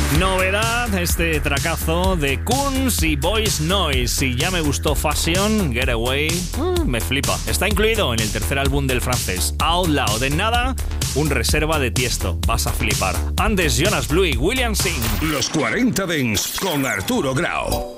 Novedad, este tracazo de Kunz y Boys Noise. Si ya me gustó Fashion, Getaway, me flipa. Está incluido en el tercer álbum del francés, Out Loud. En nada, un reserva de Tiesto. Vas a flipar. Antes, Jonas Blue y William Singh. Los 40 Dents con Arturo Grau.